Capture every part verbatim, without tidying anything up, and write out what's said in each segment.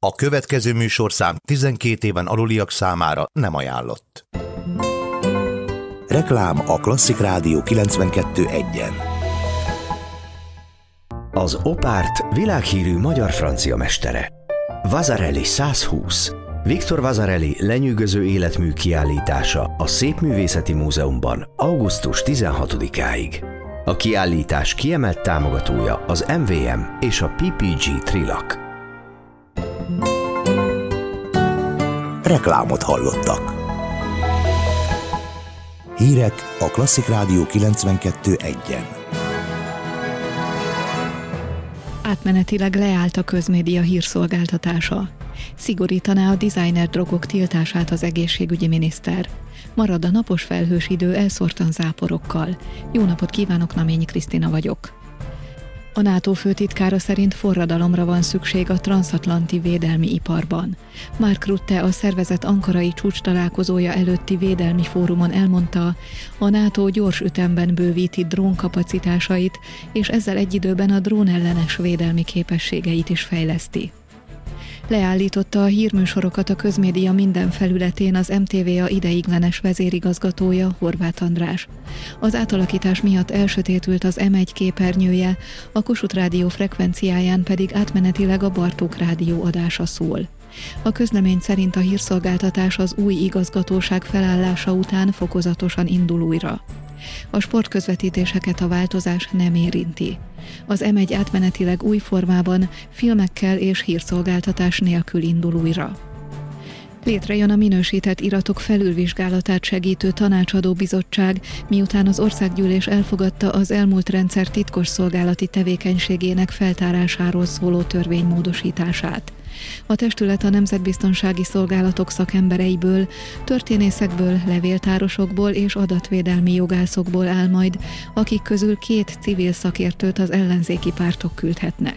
A következő műsorszám tizenkét éven aluliak számára nem ajánlott. Reklám a Klasszik Rádió kilencvenkettő egyen. Az Opárt világhírű magyar-francia mestere. Vasarely száz húsz. Viktor Vasarely lenyűgöző életmű kiállítása a Szépművészeti Múzeumban augusztus tizenhatodikáig. A kiállítás kiemelt támogatója az em vé em és a pé pé gé Trilak. Reklámot hallottak. Hírek a Klasszik Rádió kilencvenkettő egyen. Átmenetileg leállt a közmédia hírszolgáltatása. Szigorítaná a designer drogok tiltását az egészségügyi miniszter. Marad a napos felhős idő elszórtan záporokkal. Jó napot kívánok, Naményi Krisztina vagyok. A NATO főtitkára szerint forradalomra van szükség a transatlanti védelmi iparban. Mark Rutte a szervezet ankarai csúcs találkozója előtti védelmi fórumon elmondta, a NATO gyors ütemben bővíti drónkapacitásait, és ezzel egy időben a drónellenes védelmi képességeit is fejleszti. Leállította a hírműsorokat a közmédia minden felületén az em té vé á ideiglenes vezérigazgatója, Horváth András. Az átalakítás miatt elsötétült az em egy képernyője, a Kossuth Rádió frekvenciáján pedig átmenetileg a Bartók Rádió adása szól. A közlemény szerint a hírszolgáltatás az új igazgatóság felállása után fokozatosan indul újra. A sportközvetítéseket a változás nem érinti. Az em egy átmenetileg új formában, filmekkel és hírszolgáltatás nélkül indul újra. Létrejön a minősített iratok felülvizsgálatát segítő tanácsadó bizottság, miután az országgyűlés elfogadta az elmúlt rendszer titkosszolgálati tevékenységének feltárásáról szóló törvény módosítását. A testület a nemzetbiztonsági szolgálatok szakembereiből, történészekből, levéltárosokból és adatvédelmi jogászokból áll majd, akik közül két civil szakértőt az ellenzéki pártok küldhetnek.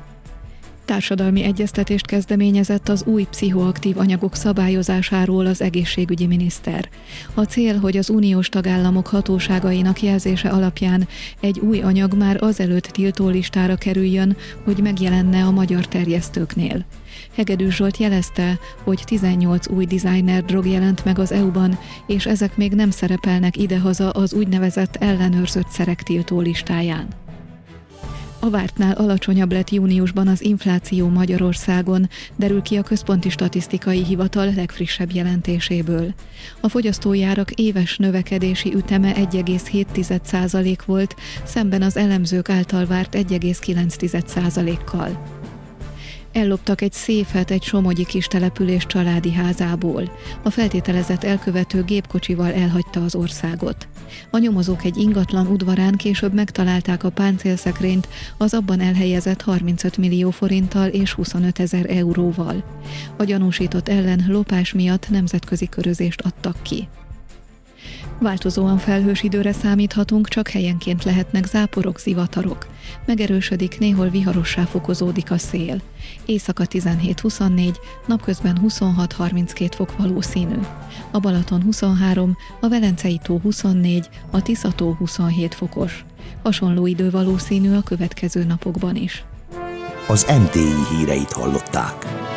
Társadalmi egyeztetést kezdeményezett az új pszichoaktív anyagok szabályozásáról az egészségügyi miniszter. A cél, hogy az uniós tagállamok hatóságainak jelzése alapján egy új anyag már azelőtt tiltólistára kerüljön, hogy megjelenne a magyar terjesztőknél. Hegedűs Zsolt jelezte, hogy tizennyolc új designer drog jelent meg az é u-ban, és ezek még nem szerepelnek idehaza az úgynevezett ellenőrzött szerek tiltólistáján. A vártnál alacsonyabb lett júniusban az infláció Magyarországon, derül ki a Központi Statisztikai Hivatal legfrissebb jelentéséből. A fogyasztói árak éves növekedési üteme egy egész hét százalék volt, szemben az elemzők által várt egy egész kilenc százalékkal. Elloptak egy széfet egy somogyi kistelepülés családi házából. A feltételezett elkövető gépkocsival elhagyta az országot. A nyomozók egy ingatlan udvarán később megtalálták a páncélszekrényt az abban elhelyezett harmincöt millió forinttal és huszonöt ezer euróval. A gyanúsított ellen lopás miatt nemzetközi körözést adtak ki. Változóan felhős időre számíthatunk, csak helyenként lehetnek záporok, zivatarok. Megerősödik, néhol viharossá fokozódik a szél. Éjszaka tizenhét huszonnégy, napközben huszonhat harminckét fok valószínű. A Balaton huszonhárom, a Velencei tó huszonnégy, a Tisza-tó huszonhét fokos. Hasonló idő valószínű a következő napokban is. Az em té i híreit hallották.